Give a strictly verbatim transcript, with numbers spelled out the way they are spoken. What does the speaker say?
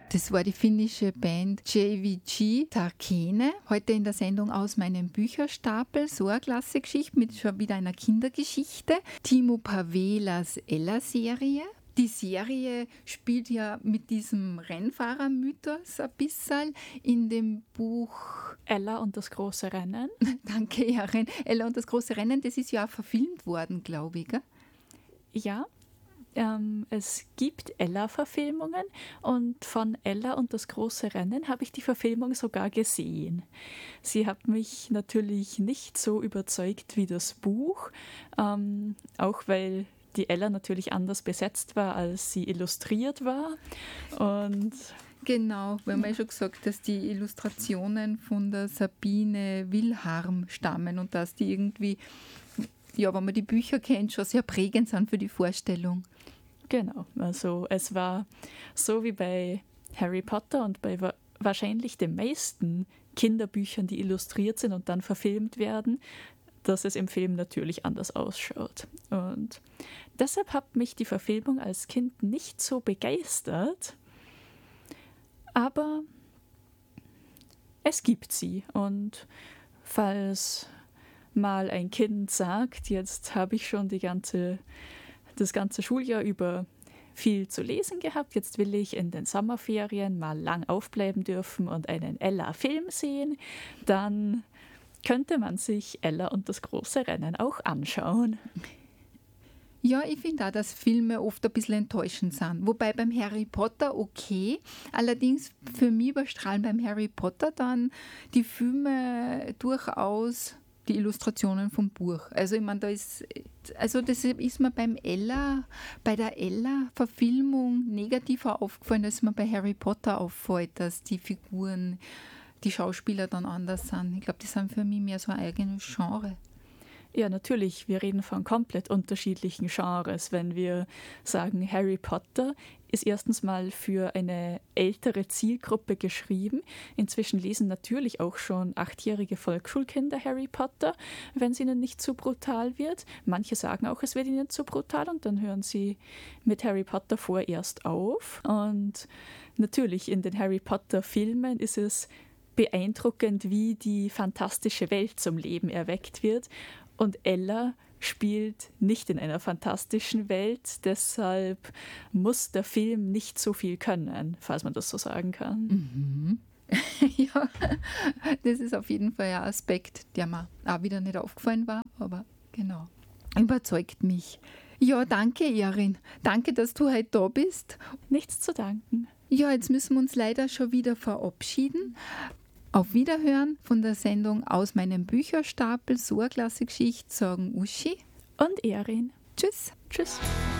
Das war die finnische Band J V G Tarkene. Heute in der Sendung aus meinem Bücherstapel. So eine klasse Geschichte mit schon wieder einer Kindergeschichte. Timo Pavelas Ella-Serie. Die Serie spielt ja mit diesem Rennfahrermythos ein bisschen in dem Buch Ella und das große Rennen. Danke, Erin. Ella und das große Rennen, das ist ja auch verfilmt worden, glaube ich. Gell? Ja. Ähm, es gibt Ella-Verfilmungen und von Ella und das große Rennen habe ich die Verfilmung sogar gesehen. Sie hat mich natürlich nicht so überzeugt wie das Buch, ähm, auch weil die Ella natürlich anders besetzt war, als sie illustriert war. Und genau, wir haben ja schon gesagt, dass die Illustrationen von der Sabine Wilharm stammen und dass die irgendwie, ja, wenn man die Bücher kennt, schon sehr prägend sind für die Vorstellung. Genau, also es war so wie bei Harry Potter und bei wa- wahrscheinlich den meisten Kinderbüchern, die illustriert sind und dann verfilmt werden, dass es im Film natürlich anders ausschaut. Und deshalb hat mich die Verfilmung als Kind nicht so begeistert, aber es gibt sie. Und falls mal ein Kind sagt, jetzt habe ich schon die ganze das ganze Schuljahr über viel zu lesen gehabt. Jetzt will ich in den Sommerferien mal lang aufbleiben dürfen und einen Ella-Film sehen. Dann könnte man sich Ella und das große Rennen auch anschauen. Ja, ich finde auch, dass Filme oft ein bisschen enttäuschend sind. Wobei beim Harry Potter okay. Allerdings für mich überstrahlen beim Harry Potter dann die Filme durchaus die Illustrationen vom Buch. Also ich meine, da ist, also das ist mir beim Ella, bei der Ella-Verfilmung negativer aufgefallen, als mir bei Harry Potter auffällt, dass die Figuren, die Schauspieler dann anders sind. Ich glaube, die sind für mich mehr so ein eigenes Genre. Ja, natürlich, wir reden von komplett unterschiedlichen Genres. Wenn wir sagen, Harry Potter ist erstens mal für eine ältere Zielgruppe geschrieben. Inzwischen lesen natürlich auch schon achtjährige Volksschulkinder Harry Potter, wenn es ihnen nicht zu brutal wird. Manche sagen auch, es wird ihnen zu brutal und dann hören sie mit Harry Potter vorerst auf. Und natürlich in den Harry Potter Filmen ist es beeindruckend, wie die fantastische Welt zum Leben erweckt wird. Und Ella spielt nicht in einer fantastischen Welt, deshalb muss der Film nicht so viel können, falls man das so sagen kann. Mhm. Ja, das ist auf jeden Fall ein Aspekt, der mir auch wieder nicht aufgefallen war, aber genau, überzeugt mich. Ja, danke, Erin. Danke, dass du heute da bist. Nichts zu danken. Ja, jetzt müssen wir uns leider schon wieder verabschieden. Auf Wiederhören von der Sendung aus meinem Bücherstapel. So eine klasse Geschichte, sagen Uschi und Erin. Tschüss. Tschüss.